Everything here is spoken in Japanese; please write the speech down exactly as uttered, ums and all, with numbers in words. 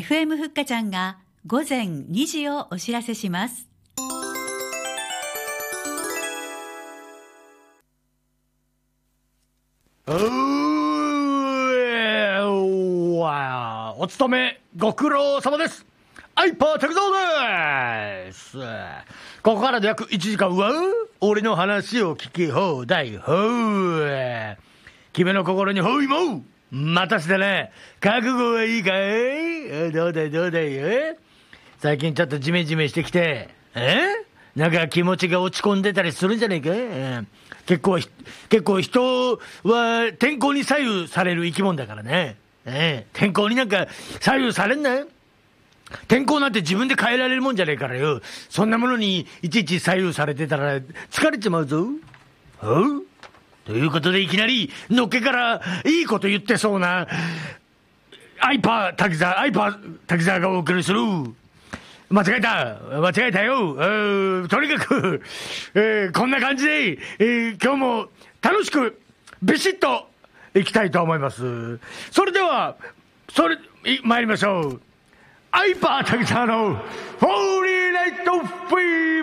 エフエム ふっかちゃんが午前にじをお知らせします。 うーわお勤めご苦労様です。アイパー竹蔵です。ここからで約いちじかんは俺の話を聞き放題。ほう君の心にほいも待たせてね。覚悟はいいかい？どうだいどうだい。え最近ちょっとジメジメしてきて、えなんか気持ちが落ち込んでたりするんじゃないか。え結構結構人は天候に左右される生き物だからね。え天候になんか左右されんなよ。天候なんて自分で変えられるもんじゃねえからよ。そんなものにいちいち左右されてたら疲れちまうぞ。おうということでいきなりのっけからいいこと言ってそうなアイパー滝沢アイパー滝沢がお送りする間違えた間違えたよ。とにかく、えー、こんな感じで、えー、今日も楽しくビシッといきたいと思います。それではそれ参りましょう。アイパー滝沢のフォーリーナイトフィー